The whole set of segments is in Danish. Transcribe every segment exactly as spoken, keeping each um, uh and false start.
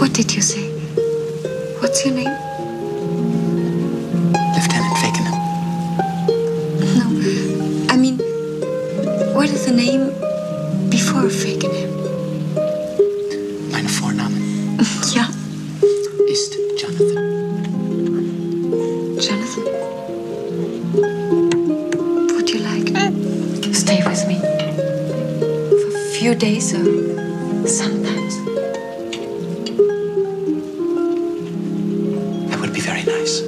What did you say? What's your name? Lieutenant Fakenham. No, I mean, what is the name before Fakenham? Meine Vornamen Ja, ist Jonathan. Jonathan. Would you like to stay with me for a few days or sometimes? That would be very nice.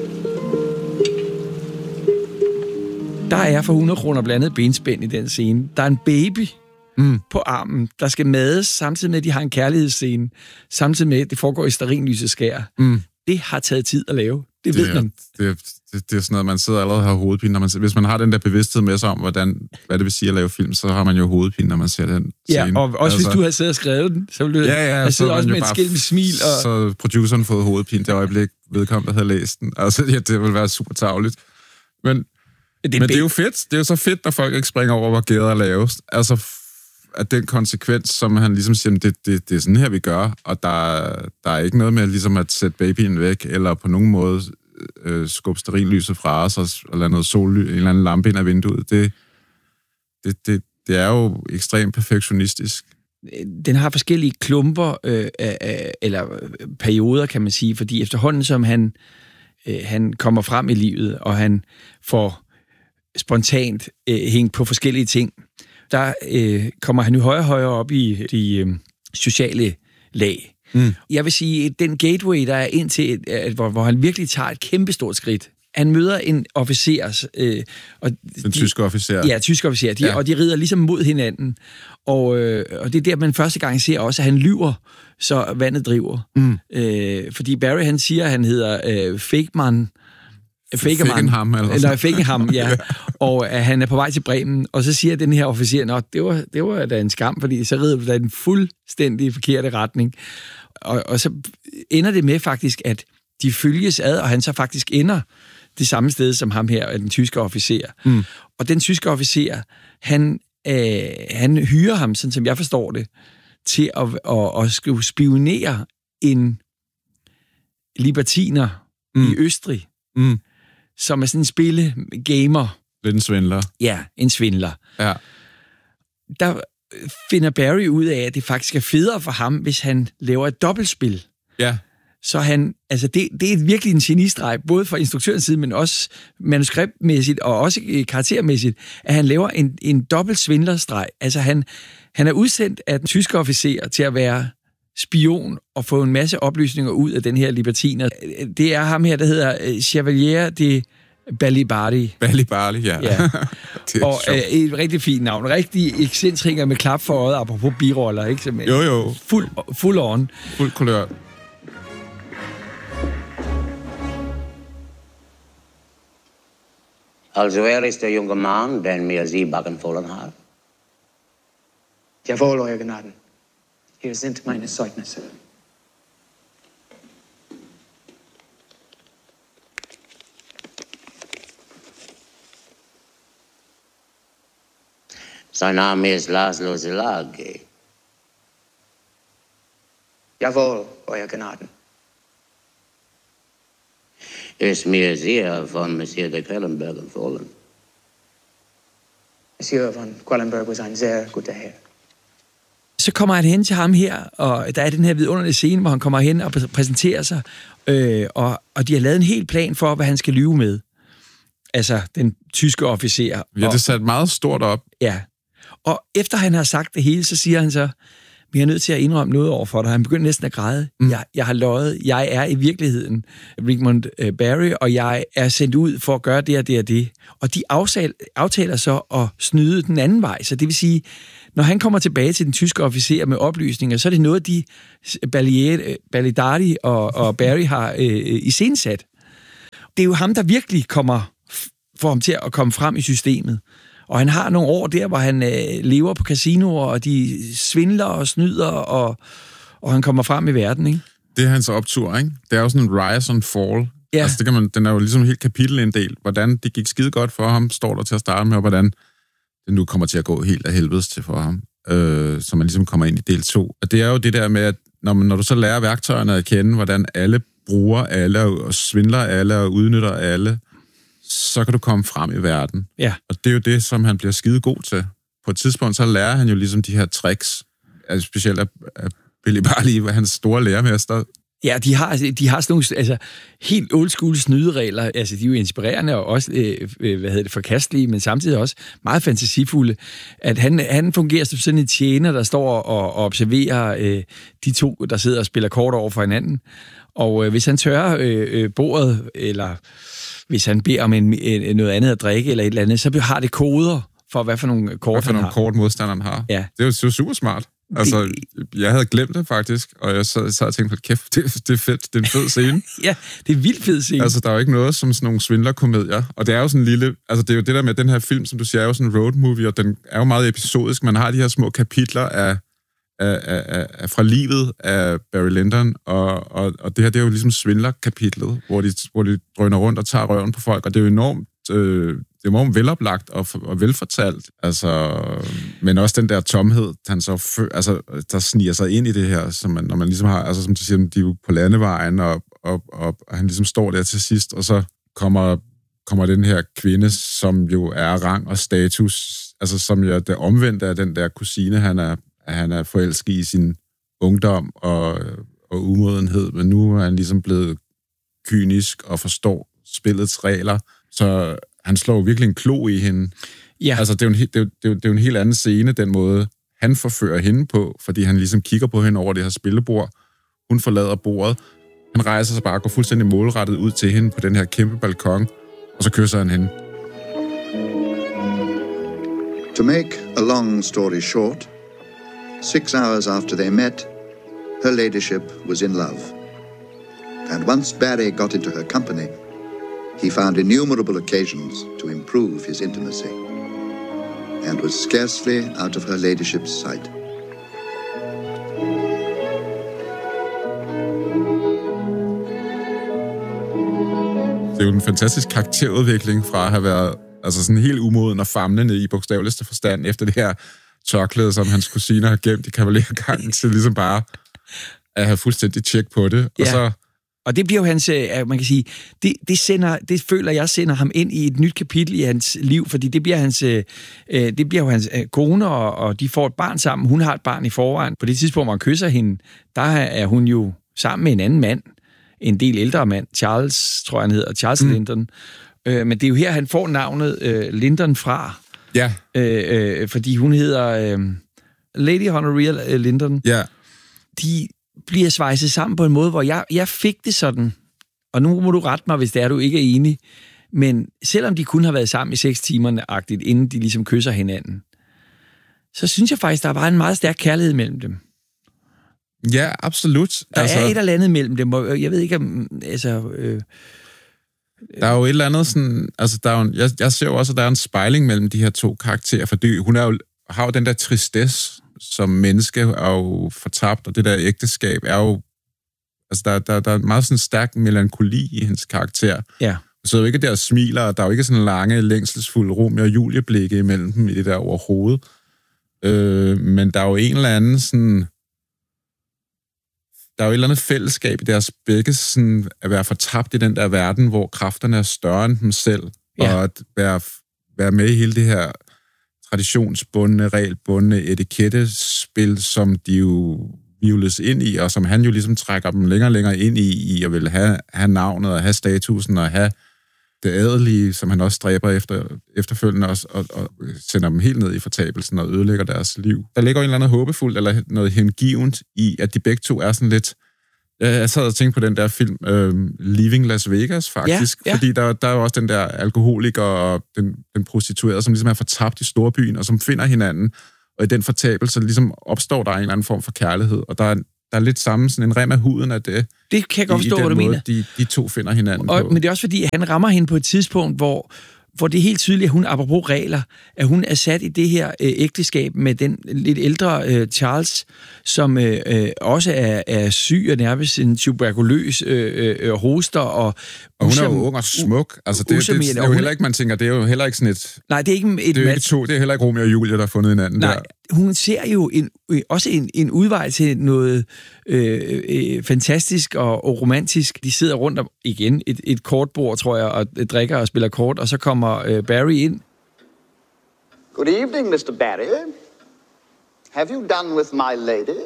Der er for hundrede kroner blandet benspænd i den scene. Der er en baby mm. på armen, der skal mades, samtidig med, at de har en kærlighedsscene, samtidig med, at det foregår i stearinlysets skær. Mm. Det har taget tid at lave. Det, det ved man. Det, det, det er sådan noget, man sidder allerede og har hovedpine. Når man, hvis man har den der bevidsthed med sig om, hvordan, hvad det vil sige at lave film, så har man jo hovedpine, når man ser den scene. Ja, og også altså, hvis du havde siddet og skrevet den, så ville du ja, ja, have siddet også med et skælm smil. Og... Så produceren fået hovedpine det øjeblik, vedkommende havde læst den. Altså, ja, det ville være super tarveligt. Men, det er, men det er jo fedt. Det er jo så fedt, når folk ikke springer over, hvor gæder laves. Altså, at den konsekvens, som han ligesom siger, det, det, det er sådan her, vi gør, og der, der er ikke noget med ligesom at sætte babyen væk, eller på nogen måde øh, skubbe stearinlyset fra os, og, og lade noget sol, en eller anden lampe ind af vinduet. Det, det, det, det er jo ekstremt perfektionistisk. Den har forskellige klumper, øh, øh, eller perioder, kan man sige, fordi efterhånden, som han, øh, han kommer frem i livet, og han får spontant øh, hængt på forskellige ting, der øh, kommer han jo højere og højere op i de øh, sociale lag. Mm. Jeg vil sige, den gateway, der er ind til, øh, hvor, hvor han virkelig tager et kæmpestort skridt. Han møder en officer. Øh, og den de, tyske officer. Ja, tyske officer. De, ja. Og de rider ligesom mod hinanden. Og, øh, og det er der, man første gang ser også, at han lyver, så vandet driver. Mm. Øh, fordi Barry, han siger, at han hedder øh, Fakeman. Fakenham, eller, eller Fakenham, ja. Og at han er på vej til Bremen, og så siger den her officer, nå, det var, det var da en skam, fordi så rider du da den fuldstændig forkerte retning. Og, og så ender det med faktisk, at de følges ad, og han så faktisk ender det samme sted som ham her, den tyske officer. Mm. Og den tyske officer, han, øh, han hyrer ham, sådan som jeg forstår det, til at, at, at spionere en libertiner mm. i Østrig, mm. som er sådan en spille-gamer. Lidt en svindler. Ja, en svindler. Ja. Der finder Barry ud af, at det faktisk er federe for ham, hvis han laver et dobbeltspil. Ja. Så han, altså det, det er virkelig en genistreg, både fra instruktørens side, men også manuskriptmæssigt og også karaktermæssigt, at han laver en, en dobbelt svindlerstreg. Altså han, han er udsendt af den tyske officer til at være spion og få en masse oplysninger ud af den her libertiner. Det er ham her, der hedder Chevalier de Balibardi. Balibardi, ja. ja. Og øh, et rigtig fint navn. Rigtig excentriker med klap for øjet, apropos biroller, ikke? Som jo, jo. Fuld, fuld on. Fuld kulør. Also er ist der junge Mann, den mir Sie backen hat? Jawohl, Euer Gnaden. Hier sind meine Zeugnisse. Sein Name ist Laszlo Szilágyi. Jawohl, Euer Gnaden. Ist mir sehr von Monsieur de Quellenberg empfohlen. Monsieur von Quellenberg was ein sehr guter Herr. Så kommer han hen til ham her, og der er den her vidunderlige scene, hvor han kommer hen og præsenterer sig, øh, og, og de har lavet en hel plan for, hvad han skal lyve med. Altså, den tyske officer. Ja, det er sat meget stort op. Ja, og efter han har sagt det hele, så siger han så, vi er nødt til at indrømme noget over for dig. Han begynder næsten at græde. Mm. Jeg, jeg har løjet. Jeg er i virkeligheden Richmond Barry, og jeg er sendt ud for at gøre det og det og det. Og de aftal, aftaler så at snyde den anden vej. Så det vil sige, når han kommer tilbage til den tyske officer med oplysninger, så er det noget, de Balibardi og, og Barry har øh, iscenesat. Det er jo ham, der virkelig kommer for ham til at komme frem i systemet. Og han har nogle år der, hvor han øh, lever på casinoer, og de svindler og snyder, og, og han kommer frem i verden, ikke? Det er hans optur, ikke? Det er jo sådan en rise and fall. Ja. Altså, det kan man, den er jo ligesom helt kapitelinddelt. Hvordan det gik skide godt for ham, står der til at starte med, og hvordan det nu kommer til at gå helt af helvedes til for ham. Øh, så man ligesom kommer ind i del to. Og det er jo det der med, at når, man, når du så lærer værktøjerne at kende, hvordan alle bruger alle, og svindler alle, og udnytter alle, så kan du komme frem i verden. Ja. Og det er jo det, som han bliver skide god til. På et tidspunkt, så lærer han jo ligesom de her tricks, altså specielt af, af Billy Barley, hans store lærermester. Ja, de har, de har sådan nogle altså, helt old school snyderegler. Altså, de er jo inspirerende og også, øh, hvad hedder det, forkastelige, men samtidig også meget fantasifulde. At han, han fungerer som sådan en tjener, der står og, og observerer øh, de to, der sidder og spiller kort over for hinanden. Og øh, hvis han tørrer øh, bordet, eller hvis han beder om en, en, noget andet at drikke, eller et eller andet, så har det koder for, hvad for nogle kort hvad for han nogle har. kort modstanderen har. Ja. Det er jo, det er jo super smart. Altså, jeg havde glemt det faktisk, og jeg sad, sad og tænkte, kæft, det, det er fedt, det er en fed scene. Ja, det er vildt fed scene. Altså, der er jo ikke noget som sådan nogle svindlerkomedier, og det er jo sådan en lille, altså det er jo det der med den her film, som du siger, er jo sådan en road movie, og den er jo meget episodisk. Man har de her små kapitler af, af, af, af fra livet af Barry Lyndon, og, og, og det her, det er jo ligesom svindlerkapitlet, hvor de, hvor de drøner rundt og tager røven på folk, og det er jo enormt, øh, det er enormt veloplagt og, og velfortalt, altså, men også den der tomhed, han så fø, altså, der sniger sig ind i det her, som man, når man ligesom har, altså som de siger, de er jo på landevejen, og, og, og, og han ligesom står der til sidst, og så kommer, kommer den her kvinde, som jo er rang og status, altså som jo det omvendte af den der kusine, han er, han er forelsket i sin ungdom og, og umodenhed, men nu er han ligesom blevet kynisk og forstår spillets regler, så han slår virkelig en klo i hende. Ja. Altså, det er, jo en, det, er jo, det, er jo, det er jo en helt anden scene, den måde, han forfører hende på, fordi han ligesom kigger på hende over det her spillebord. Hun forlader bordet. Han rejser sig bare og går fuldstændig målrettet ud til hende på den her kæmpe balkon, og så kysser han hende. To make a long story short, six hours after they met, her ladyship was in love. And once Barry got into her company, he found innumerable occasions to improve his intimacy, and was scarcely out of her ladyship's sight. Det er jo en fantastisk karakterudvikling fra at have været altså sådan helt umoden og famlende i bogstaveligste forstand efter det her tørklæde, som hans kusiner har gemt i kavalergangen, til ligesom bare at have fuldstændig tjek på det. Ja. Og så Og det bliver jo hans, man kan sige, det, det, sender, det føler jeg sender ham ind i et nyt kapitel i hans liv, fordi det bliver, hans, øh, det bliver jo hans kone, og, og de får et barn sammen. Hun har et barn i forvejen. På det tidspunkt, hvor man kysser hende, der er hun jo sammen med en anden mand, en del ældre mand, Charles, tror jeg han hedder, Charles mm. Lyndon. Øh, men det er jo her, han får navnet øh, Lyndon fra, ja. øh, øh, fordi hun hedder øh, Lady Honoria Lyndon. Ja. De bliver svejset sammen på en måde, hvor jeg, jeg fik det sådan, og nu må du rette mig, hvis det er, du ikke er enig, men selvom de kun har været sammen i seks timer-agtigt, inden de ligesom kysser hinanden, så synes jeg faktisk, der var en meget stærk kærlighed mellem dem. Ja, absolut. Der altså, er et eller andet mellem dem, og jeg ved ikke om, altså... Øh, der er jo et eller andet sådan, altså der er jo, jeg, jeg ser jo også, at der er en spejling mellem de her to karakterer, for det, hun er jo, har jo den der tristesse, som menneske er jo fortabt, og det der ægteskab er jo, altså der, der, der er meget sådan stærk melankoli i hendes karakter. Ja. Så er jo ikke der smiler, og der er jo ikke sådan lange, længselsfulde Romeo og Julie-blikke imellem dem i det der overhovedet. Øh, men der er jo en eller anden sådan, der er jo et eller andet fællesskab i deres begge sådan, at være fortabt i den der verden, hvor kræfterne er større end dem selv, ja. Og at være, være med i hele det her traditionsbundne, regelbundne etikettespil, som de jo vivles ind i, og som han jo ligesom trækker dem længere og længere ind i, i at vil have, have navnet, og have statusen, og have det adelige, som han også stræber efter, efterfølgende, også, og, og sender dem helt ned i fortabelsen og ødelægger deres liv. Der ligger en eller anden håbefuldt, eller noget hengivent i, at de begge to er sådan lidt... Jeg sad og tænkte på den der film, øh, Leaving Las Vegas, faktisk, ja, ja. Fordi der, der er jo også den der alkoholiker og den, den prostituerede, som ligesom er fortabt i storbyen, og som finder hinanden, og i den fortabelse ligesom opstår der en eller anden form for kærlighed, og der er, der er lidt sammen sådan en rem af huden af det. Det kan jeg godt forstå, i, i hvad du måde, mener. De, de to finder hinanden og, på. Men det er også fordi, han rammer hende på et tidspunkt, hvor, hvor det er helt tydeligt, at hun, apropos regler, at hun er sat i det her øh, ægteskab med den lidt ældre øh, Charles, som øh, øh, også er, er syg og nærmest en tuberkuløs øh, øh, hoster. Og, og hun er jo ung og smuk. Altså, det, det, det, det er jo heller ikke, man tænker, det er jo heller ikke sådan et... Nej, det er ikke et det er jo ikke to, det er heller ikke Romeo og Julie, der har fundet hinanden nej, der. hun ser jo en, også en, en udvej til noget øh, øh, fantastisk og, og romantisk. De sidder rundt om igen et, et kortbord, tror jeg, og drikker og spiller kort, og så kommer øh, Barry ind. Good evening, mister Barry. Have you done with my lady?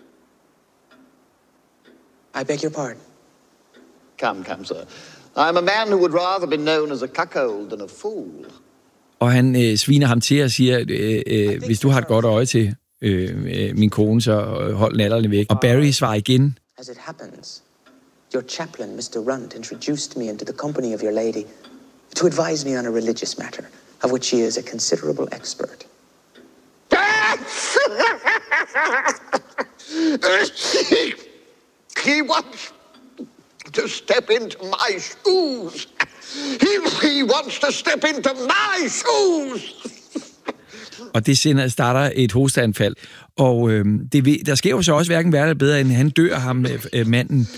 I beg your pardon. Come, come, sir. I'm a man who would rather be known as a cuckold than a fool. Og han øh, sviner ham til og siger, øh, øh, hvis du har et godt øje til øh, øh, min kone, så hold nallerne væk. Og Barry svarer igen. As it happens, your chaplain, mister Runt, introduced me into the company of your lady to advise me on a religious matter, of which she is a considerable expert. He wants to step into my shoes. He, he wants to step into my shoes. Og det sender, starter et hosteanfald. Og øh, det, der sker jo så også hverken værre eller bedre, end han dør ham, øh, manden.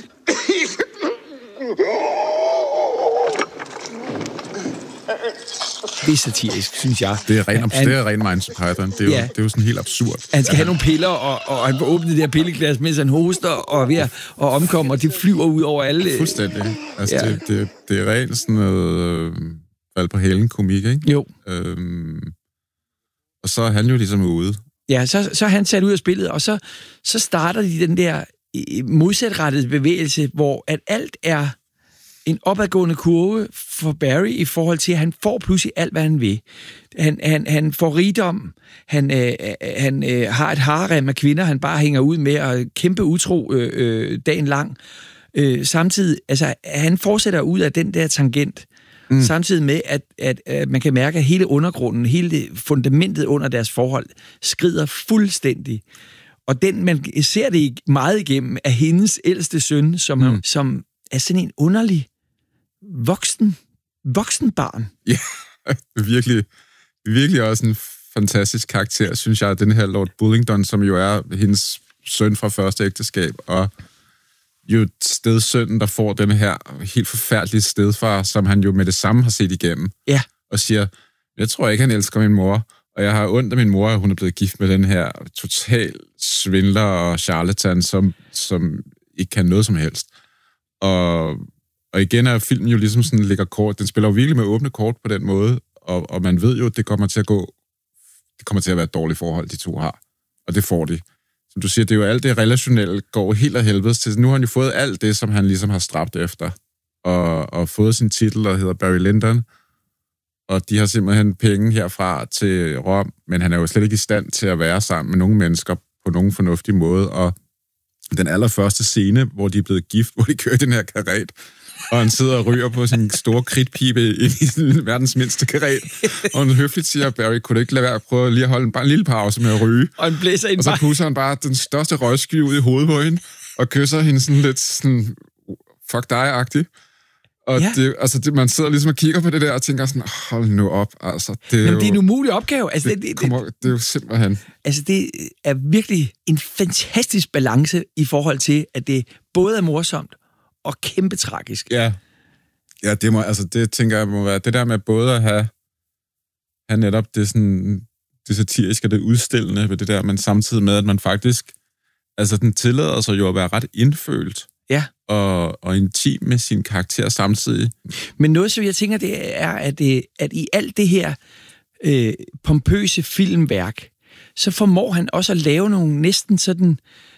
Det er satirisk, synes jeg. Det er ren, han, det er ren Monty Python. Det er, jo, ja. det er jo sådan helt absurd. Han skal have nogle piller, og, og han får åbnet det der pilleglas, mens han hoster og er ved at omkomme, og det flyver ud over alle. Fuldstændig. Altså, ja. det, det, det er rent sådan noget øh, fald på hælen komik, ikke? Jo. Øhm, og så er han jo ligesom ude. Ja, så, så er han sat ud af spillet, og så, så starter de den der modsatrettede bevægelse, hvor at alt er en opadgående kurve for Barry i forhold til, at han får pludselig alt, hvad han vil. Han, han, han får rigdom, han, øh, han øh, har et harem af kvinder, han bare hænger ud med og kæmpe utro øh, øh, dagen lang. Øh, samtidig, altså, han fortsætter ud af den der tangent, mm. samtidig med, at, at, at man kan mærke, at hele undergrunden, hele fundamentet under deres forhold, skrider fuldstændig. Og den, man ser det meget igennem, er hendes ældste søn, som, mm. som er sådan en underlig voksen, voksen barn. Ja, virkelig, virkelig også en fantastisk karakter, synes jeg, den her Lord Bullingdon, som jo er hendes søn fra første ægteskab, og jo stedsønnen, der får den her helt forfærdelige stedfar, som han jo med det samme har set igennem. Ja. Og siger, jeg tror ikke, han elsker min mor, og jeg har ondt af min mor, at hun er blevet gift med den her total svindler og charlatan, som, som ikke kan noget som helst. Og, og igen er filmen jo ligesom sådan ligger kort. Den spiller jo virkelig med åbne kort på den måde, og, og man ved jo, at det kommer til at gå, det kommer til at være et dårligt forhold, de to har. Og det får de. Som du siger, det er jo alt det relationelle går helt af helvedes til. Nu har han jo fået alt det, som han ligesom har stræbt efter, og, og fået sin titel, der hedder Barry Lyndon. Og de har simpelthen penge herfra til Rom, men han er jo slet ikke i stand til at være sammen med nogle mennesker på nogen fornuftig måde, og den allerførste scene, hvor de er blevet gift, hvor de kører den her karet, og han sidder og ryger på sin store kridtpibe i verdens mindste karet, og han høfligt siger, Barry, kunne du ikke lade være at prøve lige at holde en, bare en lille pause med at ryge? Og, blæser ind og så pusser han bare den største røgsky ud i hovedet på hende, og kysser hende sådan lidt sådan, fuck dig-agtigt. Og ja. det, altså det, man sidder ligesom og kigger på det der og tænker sådan, hold nu op, altså. Det er, Jamen, jo, det er en umulig opgave. Altså, det, det, kommer, det er jo simpelthen... Altså, det er virkelig en fantastisk balance i forhold til, at det både er morsomt og kæmpe tragisk. Ja, ja det, må, altså, det tænker jeg må være det der med både at have, have netop det, sådan, det satiriske og det udstillende ved det der, men samtidig med, at man faktisk, altså den tillader sig jo at være ret indfølt. Ja. Og, og intim med sin karakter samtidig. Men noget, som jeg tænker, det er, at, det, at i alt det her øh, pompøse filmværk, så formår han også at lave nogle næsten sådan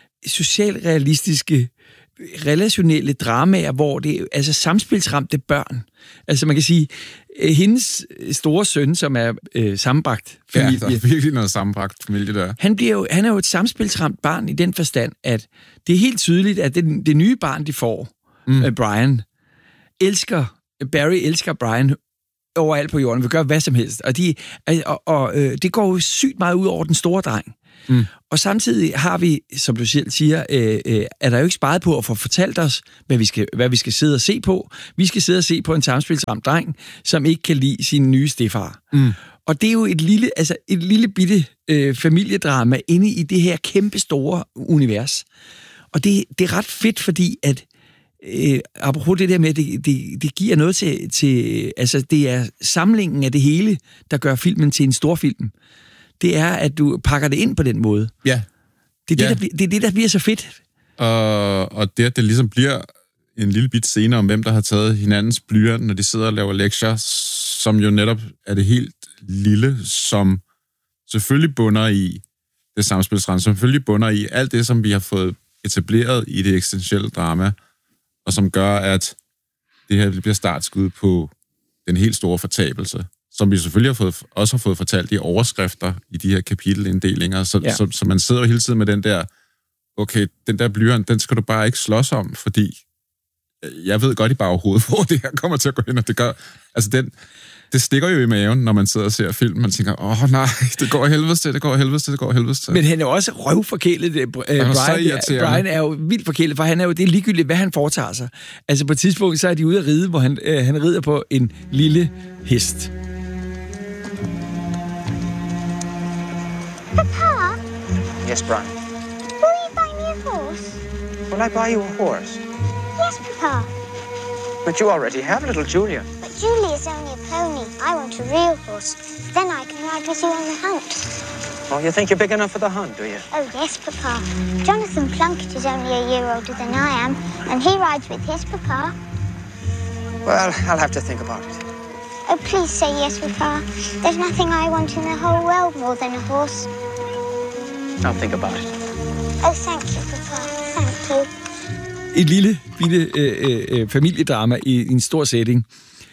socialrealistiske, relationelle dramaer, hvor det er altså samspilsramte børn. Altså man kan sige, hendes store søn, som er øh, sammenbragt familie. Ja, der er virkelig noget sammenbragt familie der. Han, bliver jo, han er jo et samspilsramt barn i den forstand, at det er helt tydeligt, at det, det nye barn, de får, mm. øh, Brian, elsker, Barry elsker Brian overalt på jorden, vil gøre hvad som helst. Og, de, og, og øh, det går jo sygt meget ud over den store dreng. Mm. Og samtidig har vi, som du selv siger, øh, øh, er der jo ikke sparet på at få fortalt os, hvad vi, skal, hvad vi skal sidde og se på. Vi skal sidde og se på en samspilsramt dreng, som ikke kan lide sin nye stefar. Mm. Og det er jo et lille, altså et lille bitte øh, familiedrama inde i det her kæmpe store univers. Og det, det er ret fedt, fordi at øh, apropos det der med, at det, det, det giver noget til, til, altså det er samlingen af det hele, der gør filmen til en stor film. det er, at du pakker det ind på den måde. Ja. Det er, ja. det, der, det, er det, der bliver så fedt. Og, og det, at det ligesom bliver en lille bit senere om, hvem der har taget hinandens blyant, når de sidder og laver lektier, som jo netop er det helt lille, som selvfølgelig bunder i det samspilsrand, som selvfølgelig bunder i alt det, som vi har fået etableret i det eksistentielle drama, og som gør, at det her bliver startskud på den helt store fortabelse, som vi selvfølgelig har fået, også har fået fortalt i overskrifter i de her kapitelinddelinger, så, ja. så, så man sidder jo hele tiden med den der, okay, den der blyant, den skal du bare ikke slås om, fordi jeg ved godt i baghovedet, hvor det her kommer til at gå hen, og det gør, altså den, det stikker jo i maven, når man sidder og ser film, man tænker, åh nej, det går helvedes til, det går helvedes til, det går helvedes til. Men han er også røvforkælet, uh, Brian, Brian er jo vildt forkælet, for han er jo, det er ligegyldigt, hvad han foretager sig. Altså på et tidspunkt, så er de ude at ride, hvor han, uh, han rider på en lille hest. Papa? Yes, Brian? Will you buy me a horse? Will I buy you a horse? Yes, Papa. But you already have little Julia. But Julia is only a pony. I want a real horse. Then I can ride with you on the hunt. Oh, you think you're big enough for the hunt, do you? Oh, yes, Papa. Jonathan Plunkett is only a year older than I am, and he rides with his Papa. Well, I'll have to think about it. Oh, please say yes, Papa. There's nothing I want in the whole world more than a horse. I'll think about it. Oh, thank you, Papa. Thank you. Et lille, lille øh, øh, familiedrama i, i en stor setting.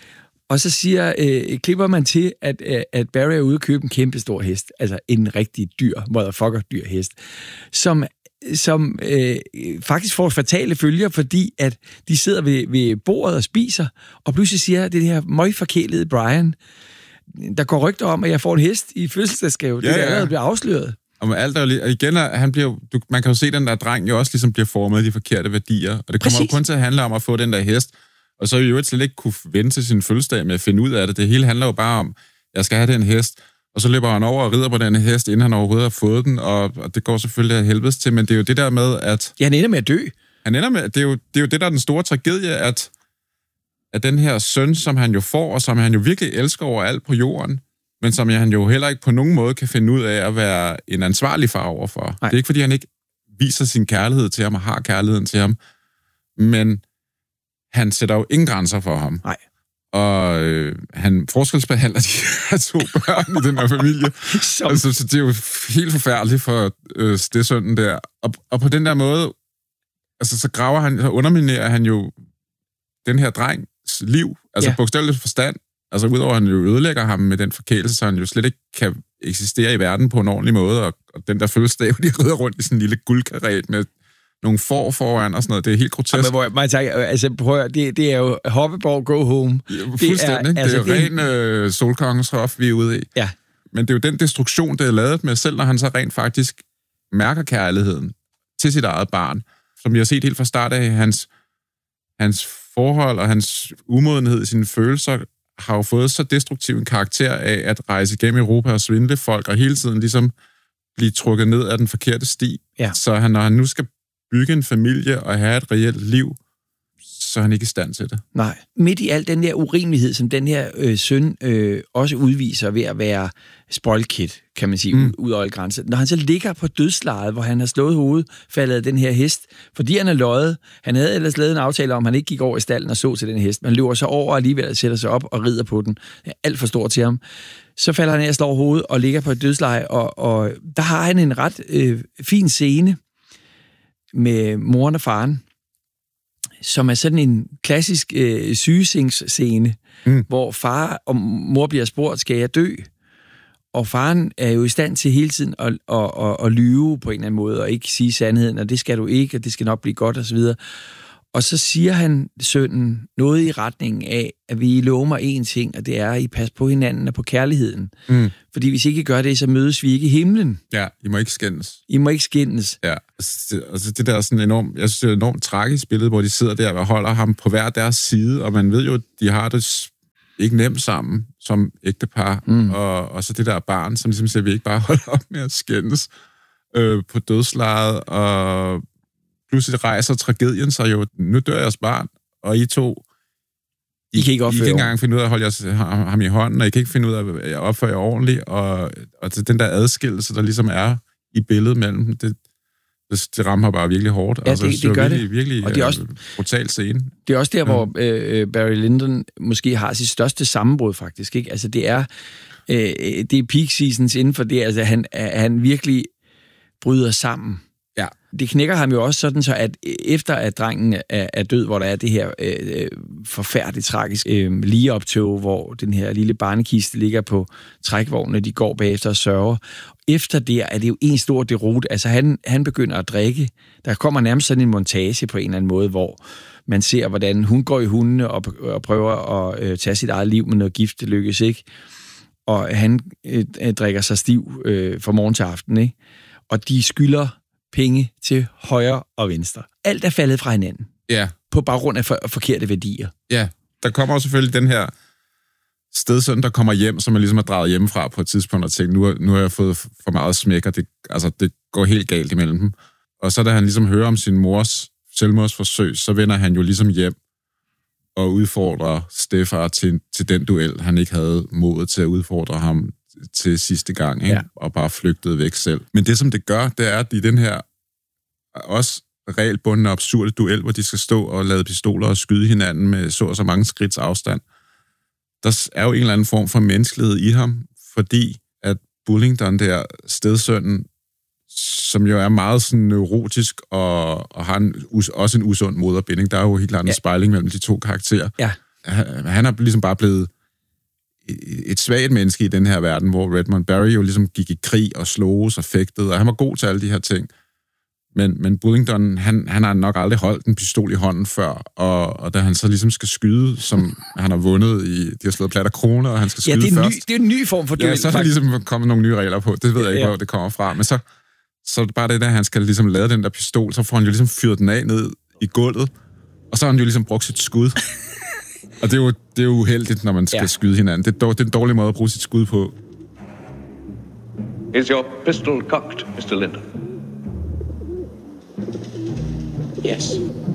Og så siger, øh, klipper man til, at, øh, at Barry er ude at købe en kæmpe stor hest. Altså en rigtig dyr, motherfucker dyr hest. Som, som øh, faktisk får fatale følger, fordi at de sidder ved, ved bordet og spiser, og pludselig siger det her møgforkælede Brian, der går rygter om, at jeg får en hest i fødselsdagsgave. Ja, det er ja. allerede bliver afsløret. Og alt er jo lige, og igen, er, han bliver, du, man kan jo se, at den der dreng jo også ligesom bliver formet af de forkerte værdier. Og det kommer Præcis. jo kun til at handle om at få den der hest. Og så er vi jo slet ikke kunne vente til sin fødselsdag med at finde ud af det. Det hele handler jo bare om, jeg skal have den hest. Og så løber han over og rider på den hest, inden han overhovedet har fået den. Og, og det går selvfølgelig af helvedes til. Men det er jo det der med, at... Ja, han ender med at dø. Han ender med... Det er jo det, er jo det der er den store tragedie, at, at den her søn, som han jo får, og som han jo virkelig elsker over alt på jorden, men som han jo heller ikke på nogen måde kan finde ud af at være en ansvarlig far overfor. Nej. Det er ikke, fordi han ikke viser sin kærlighed til ham og har kærligheden til ham, men han sætter jo ingen grænser for ham. Nej. Og øh, han forskelsbehandler de her to børn i den her familie. Som... Altså, så det er jo helt forfærdeligt for øh, stedsønnen der. Og, og på den der måde, altså, så graver han, så underminerer han jo den her drengs liv, altså ja. Bogstaveligt forstand. Altså udover at han jo ødelægger ham med den forkælelse, så han jo slet ikke kan eksistere i verden på en ordentlig måde, og, og den der fødselsdag, de rider rundt i sådan en lille guldkaret med nogle får foran og sådan noget, det er helt grotesk. Ja, men hvor jeg, man tager, altså prøv at, det, det er jo Hoppeborg Go Home. Ja, fuldstændig. Det er, altså, det er jo ren øh, solkongens hof, vi er ude i. Ja. Men det er jo den destruktion, det er lavet med, selv når han så rent faktisk mærker kærligheden til sit eget barn, som vi har set helt fra start af, hans, hans forhold og hans umodenhed i sine følelser, har jo fået så destruktiv en karakter af at rejse gennem Europa og svindle folk, og hele tiden ligesom blive trukket ned af den forkerte sti. Ja. Så han, når han nu skal bygge en familie og have et reelt liv, så er han ikke i stand til det. Nej. Midt i al den der urimelighed, som den her øh, søn øh, også udviser ved at være spoilkid, kan man sige, mm. ud over grænser. Når han så ligger på dødslejet, hvor han har slået hovedet, faldet af den her hest, fordi han er løjet. Han havde ellers lavet en aftale om, at han ikke gik over i stallen og så til den hest. Man løber så over og alligevel sætter sig op og rider på den. Det er alt for stort til ham. Så falder han af og slår hovedet og ligger på et dødsleje, og, og der har han en ret øh, fin scene med moren og faren, som er sådan en klassisk øh, sygesingsscene, mm. hvor far og mor bliver spurgt, skal jeg dø? Og faren er jo i stand til hele tiden at, at, at, at lyve på en eller anden måde, og ikke sige sandheden, og det skal du ikke, og det skal nok blive godt, og så videre. Og så siger han sønnen noget i retningen af, at vi lover mig én ting, og det er, at I passer på hinanden og på kærligheden. Mm. Fordi hvis I ikke gør det, så mødes vi ikke i himlen. Ja, I må ikke skændes. I må ikke skændes. Ja, altså, altså det der er sådan enormt, jeg synes, det er et enormt tragisk billede, hvor de sidder der og holder ham på hver deres side, og man ved jo, at de har det ikke nemt sammen som ægtepar, mm. og, og så det der barn, som ligesom siger, vi ikke bare holder op med at skændes øh, på dødslejet, og pludselig rejser tragedien sig jo, nu dør jeres barn, og I to, I kan ikke opføre I kan ikke engang finde ud af at holde jer, ham i hånden, og I kan ikke finde ud af at opføre jer ordentligt, og, og den der adskillelse, der ligesom er i billedet mellem dem, det, det, det rammer bare virkelig hårdt. Ja, det, altså, det, det gør virkelig, det. Virkelig, og det er også brutal scene. Det er også der, ja. hvor øh, Barry Lyndon måske har sit største sammenbrud, faktisk. Ikke? Altså, det er, øh, det er peak seasons inden for det, altså, han, han virkelig bryder sammen. Ja. Det knækker ham jo også sådan, så at efter at drengen er, er død, hvor der er det her øh, forfærdeligt tragisk øh, ligeoptog, hvor den her lille barnekiste ligger på trækvognen, og de går bagefter og sørger. Efter det er det jo en stor derot. Altså han, han begynder at drikke. Der kommer nærmest sådan en montage på en eller anden måde, hvor man ser, hvordan hun går i hundene og, og prøver at øh, tage sit eget liv med noget gift. Det lykkes ikke. Og han øh, drikker sig stiv øh, fra morgen til aften, ikke? Og de skylder penge til højre og venstre. Alt er faldet fra hinanden. Ja. På baggrund af for, forkerte værdier. Ja, der kommer også selvfølgelig den her stedsøn, der kommer hjem, som er ligesom er draget hjemmefra på et tidspunkt og tænkt, nu, nu har jeg fået for meget smæk, og det, altså, det går helt galt imellem dem. Og så da han ligesom hører om sin mors selvmordsforsøg, så vender han jo ligesom hjem og udfordrer Stefar til, til den duel, han ikke havde modet til at udfordre ham til sidste gang, ikke? Ja. Og bare flygtede væk selv. Men det, som det gør, det er, at i den her også regelbundne absurde duel, hvor de skal stå og lade pistoler og skyde hinanden med så og så mange skridts afstand, der er jo en eller anden form for menneskelighed i ham, fordi at Bullingdon der, stedsønnen, som jo er meget sådan neurotisk og, og har en, også en usund moderbinding, der er jo helt klart en ja. spejling mellem de to karakterer. Ja. Han, han er ligesom bare blevet et svagt menneske i den her verden, hvor Redmond Barry jo ligesom gik i krig og sloges og fægtede, og han var god til alle de her ting. Men, men Bullingdon, han, han har nok aldrig holdt en pistol i hånden før, og, og da han så ligesom skal skyde, som han har vundet i, de har slået plat af kroner, og han skal skyde ja, det er først. Ny, det er en ny form for duel. Ja, så er der ligesom kommet nogle nye regler på. Det ved jeg ikke, ja. hvor det kommer fra. Men så, så er det bare det der, han skal ligesom lade den der pistol, så får han jo ligesom fyret den af ned i gulvet, og så har han jo ligesom brugt sit skud. Og det er jo, det er jo uheldigt, når man skal ja. skyde hinanden. Det er, dog, det er en dårlig måde at bruge sit skud på. Is your pistol cocked, mister Lyndon? Yes.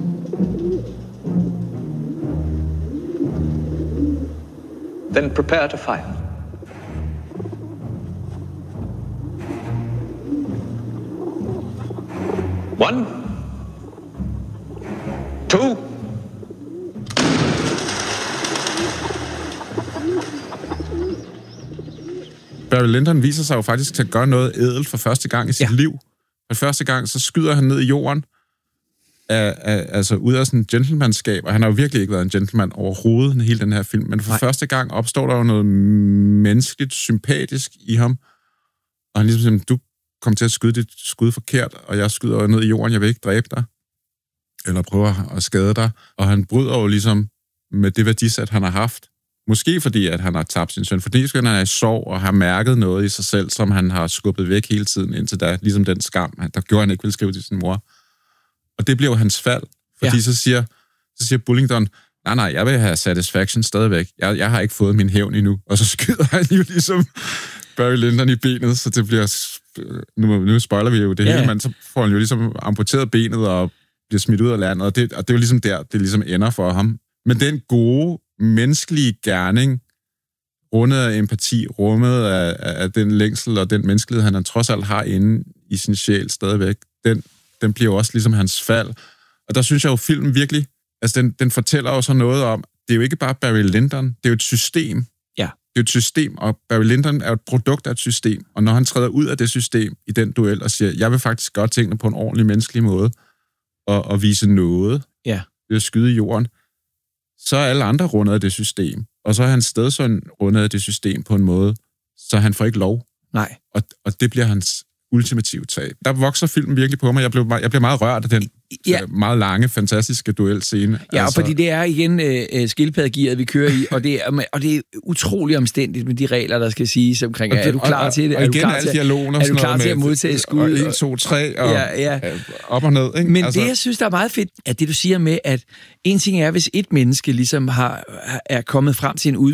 Then prepare to fire. One. Two. Barry Lyndon viser sig jo faktisk til at gøre noget ædelt for første gang i sit ja. liv. For første gang, så skyder han ned i jorden, af, af, altså ud af sådan en gentlemanskab, og han har jo virkelig ikke været en gentleman overhovedet i hele den her film, men for Nej. første gang opstår der jo noget menneskeligt, sympatisk i ham, og han ligesom siger, du kom til at skyde dit skud forkert, og jeg skyder jo ned i jorden, jeg vil ikke dræbe dig, eller prøver at skade dig, og han bryder jo ligesom med det værdisæt, han har haft. Måske fordi, at han har tabt sin søn, fordi han er i sorg og har mærket noget i sig selv, som han har skubbet væk hele tiden indtil da, ligesom den skam, der gjorde, han ikke ville skrive til sin mor. Og det blev jo hans fald, fordi ja. så, siger, så siger Bullingdon, nej, nej, jeg vil have satisfaction stadigvæk. Jeg, jeg har ikke fået min hævn endnu. Og så skyder han jo ligesom Barry Lyndon i benet, så det bliver... Nu, nu spoiler vi jo det ja. hele, men så får han jo ligesom amputeret benet og bliver smidt ud af landet, og det, og det er jo ligesom der, det ligesom ender for ham. Men den gode, menneskelige gerning, rundet af empati, rummet af, af den længsel og den menneskelighed, han trods alt har inde i sin sjæl stadigvæk, den, den bliver jo også ligesom hans fald. Og der synes jeg jo, filmen virkelig, altså den, den fortæller jo så noget om, det er jo ikke bare Barry Lyndon, det er jo et system. Ja. Det er jo et system, og Barry Lyndon er jo et produkt af et system, og når han træder ud af det system i den duel og siger, jeg vil faktisk gøre tingene på en ordentlig menneskelig måde, og, og vise noget ja. ved at skyde i jorden, så er alle andre rundet af det system. Og så er hans stedsøn rundet af det system på en måde, så han får ikke lov. Nej. Og, og det bliver hans ultimative tab. Der vokser filmen virkelig på mig. Jeg blev, jeg blev meget rørt af den ja. meget lange, fantastiske duelscene. Ja, altså, fordi det er igen øh, skildpaddegearet, vi kører i, og det, er, og det er utrolig omstændigt med de regler, der skal siges omkring, det, er du klar og, til det? Og, og igen alle dialogen og er du klar til at modtage skud? Og en, to, tre, og ja, ja. op og ned. Ikke? Men altså, det, jeg synes, der er meget fedt, at det, du siger med, at en ting er, hvis et menneske ligesom har, er kommet frem til en